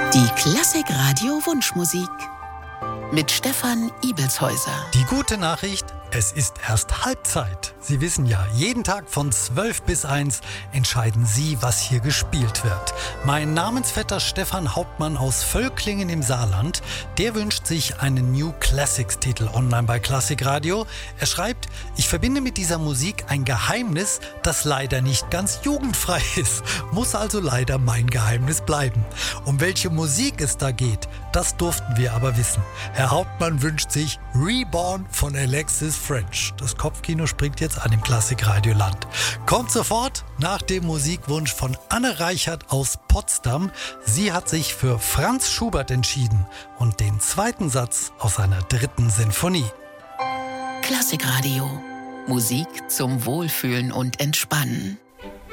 Die Klassik-Radio Wunschmusik mit Stefan Ibelshäuser. Die gute Nachricht: Es ist erst Halbzeit. Sie wissen ja, jeden Tag von 12 bis 1 entscheiden Sie, was hier gespielt wird. Mein Namensvetter Stefan Hauptmann aus Völklingen im Saarland, der wünscht sich einen New Classics-Titel online bei Klassik Radio. Er schreibt: Ich verbinde mit dieser Musik ein Geheimnis, das leider nicht ganz jugendfrei ist. Muss also leider mein Geheimnis bleiben. Um welche Musik es da geht, das durften wir aber wissen. Herr Hauptmann wünscht sich Reborn von Alexis French. Das Kopfkino springt jetzt an im Klassik-Radio-Land. Kommt sofort nach dem Musikwunsch von Anne Reichert aus Potsdam. Sie hat sich für Franz Schubert entschieden und den zweiten Satz aus seiner 3. Sinfonie. Klassik Radio. Musik zum Wohlfühlen und Entspannen.